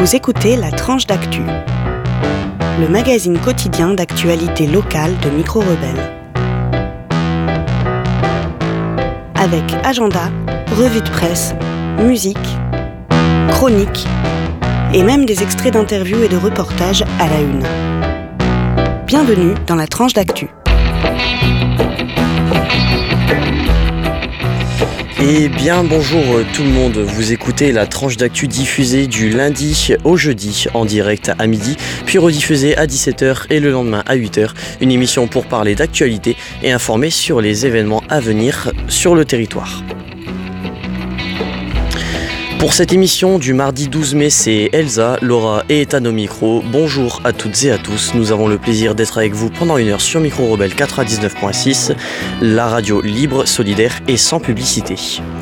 Vous écoutez La Tranche d'Actu, le magazine quotidien d'actualité locale de Micro Rebelle. Avec agenda, revue de presse, musique, chroniques et même des extraits d'interviews et de reportages à la une. Bienvenue dans La Tranche d'Actu. Et bien bonjour tout le monde, vous écoutez la tranche d'actu diffusée du lundi au jeudi en direct à midi, puis rediffusée à 17h et le lendemain à 8h, une émission pour parler d'actualité et informer sur les événements à venir sur le territoire. Pour cette émission du mardi 12 mai, c'est Elsa, Laura et Ethan au micro. Bonjour à toutes et à tous, nous avons le plaisir d'être avec vous pendant une heure sur Micro Rebelle 99.6, la radio libre, solidaire et sans publicité.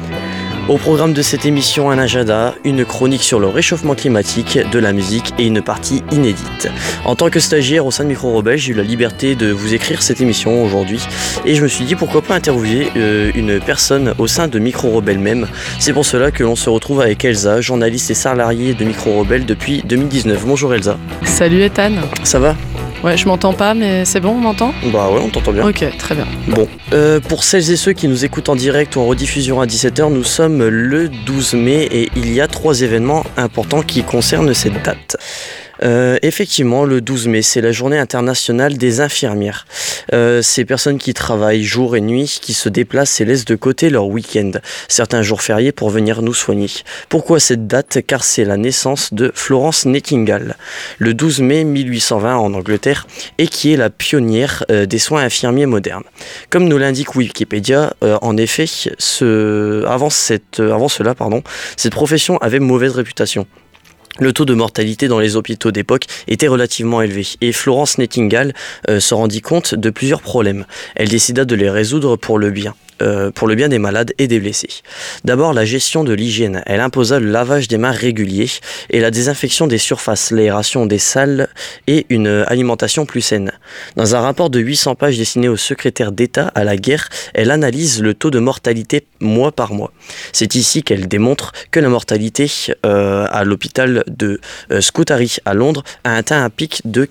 Au programme de cette émission, un agenda, une chronique sur le réchauffement climatique, de la musique et une partie inédite. En tant que stagiaire au sein de Micro Rebelle, j'ai eu la liberté de vous écrire cette émission aujourd'hui et je me suis dit pourquoi pas interviewer une personne au sein de Micro Rebelle même. C'est pour cela que l'on se retrouve avec Elsa, journaliste et salariée de Micro Rebelle depuis 2019. Bonjour Elsa. Salut Ethan. Ça va ? Ouais, je m'entends pas, mais c'est bon, on m'entend ? Bah ouais, on t'entend bien. Ok, très bien. Bon, pour celles et ceux qui nous écoutent en direct ou en rediffusion à 17h, nous sommes le 12 mai et il y a 3 événements importants qui concernent cette date. Effectivement, le 12 mai, c'est la journée internationale des infirmières. Ces personnes qui travaillent jour et nuit, qui se déplacent et laissent de côté leur week-end, certains jours fériés pour venir nous soigner. Pourquoi cette date ? Car c'est la naissance de Florence Nightingale, le 12 mai 1820 en Angleterre, et qui est la pionnière des soins infirmiers modernes. Comme nous l'indique Wikipédia, en effet, avant cela, cette profession avait mauvaise réputation. Le taux de mortalité dans les hôpitaux d'époque était relativement élevé et Florence Nightingale se rendit compte de plusieurs problèmes. Elle décida de les résoudre pour le bien des malades et des blessés. D'abord, la gestion de l'hygiène. Elle imposa le lavage des mains régulier et la désinfection des surfaces, l'aération des salles et une alimentation plus saine. Dans un rapport de 800 pages destiné au secrétaire d'État à la guerre, elle analyse le taux de mortalité mois par mois. C'est ici qu'elle démontre que la mortalité à l'hôpital de Scutari à Londres a atteint un pic de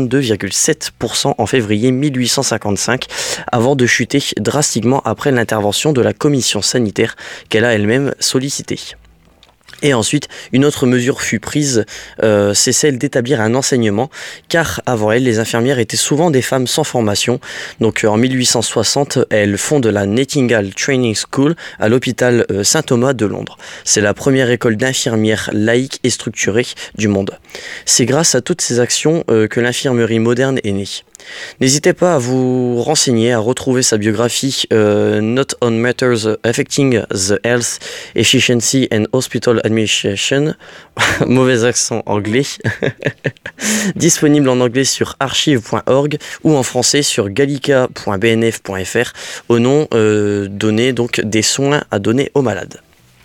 42,7% en février 1855 avant de chuter drastiquement après l'intervention de la commission sanitaire qu'elle a elle-même sollicitée. Et ensuite, une autre mesure fut prise, c'est celle d'établir un enseignement, car avant elle, les infirmières étaient souvent des femmes sans formation. Donc en 1860, elles fondent la Nightingale Training School à l'hôpital Saint-Thomas de Londres. C'est la première école d'infirmières laïque et structurée du monde. C'est grâce à toutes ces actions que l'infirmerie moderne est née. N'hésitez pas à vous renseigner, à retrouver sa biographie Not on Matters Affecting the Health, Efficiency and Hospital Administration, mauvais accent anglais, disponible en anglais sur archive.org ou en français sur gallica.bnf.fr au nom donné donc des soins à donner aux malades.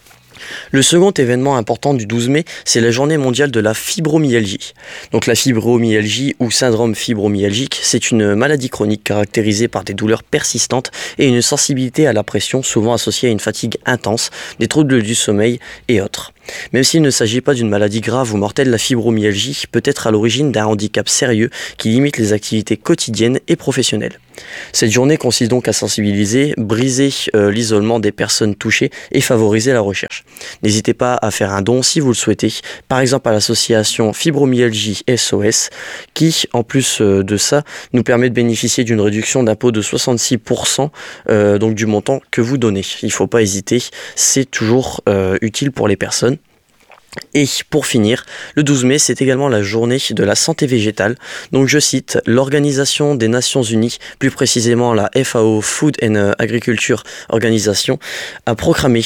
Le second événement important du 12 mai, c'est la journée mondiale de la fibromyalgie. Donc la fibromyalgie ou syndrome fibromyalgique, c'est une maladie chronique caractérisée par des douleurs persistantes et une sensibilité à la pression souvent associée à une fatigue intense, des troubles du sommeil et autres. Même s'il ne s'agit pas d'une maladie grave ou mortelle, la fibromyalgie peut être à l'origine d'un handicap sérieux qui limite les activités quotidiennes et professionnelles. Cette journée consiste donc à sensibiliser, briser l'isolement des personnes touchées et favoriser la recherche. N'hésitez pas à faire un don si vous le souhaitez, par exemple à l'association Fibromyalgie SOS qui, en plus de ça, nous permet de bénéficier d'une réduction d'impôt de 66% donc du montant que vous donnez. Il ne faut pas hésiter, c'est toujours utile pour les personnes. Et pour finir, le 12 mai, c'est également la journée de la santé végétale. Donc je cite, l'Organisation des Nations Unies, plus précisément la FAO, Food and Agriculture Organization, a proclamé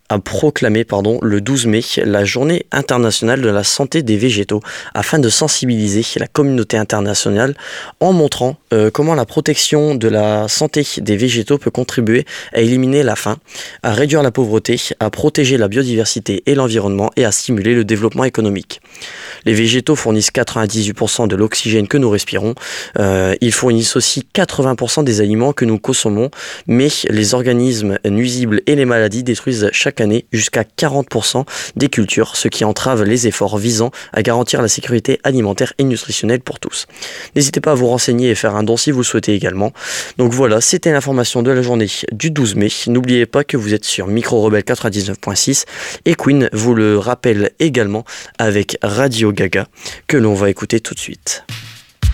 le 12 mai la journée internationale de la santé des végétaux afin de sensibiliser la communauté internationale en montrant comment la protection de la santé des végétaux peut contribuer à éliminer la faim, à réduire la pauvreté, à protéger la biodiversité et l'environnement et à stimuler le développement économique. Les végétaux fournissent 98% de l'oxygène que nous respirons. Ils fournissent aussi 80% des aliments que nous consommons, mais les organismes nuisibles et les maladies détruisent chaque année jusqu'à 40% des cultures, ce qui entrave les efforts visant à garantir la sécurité alimentaire et nutritionnelle pour tous. N'hésitez pas à vous renseigner et faire un don si vous le souhaitez également. Donc voilà, c'était l'information de la journée du 12 mai. N'oubliez pas que vous êtes sur Micro Rebelle 99.6 et Queen vous le rappelle également avec Radio Gaga que l'on va écouter tout de suite.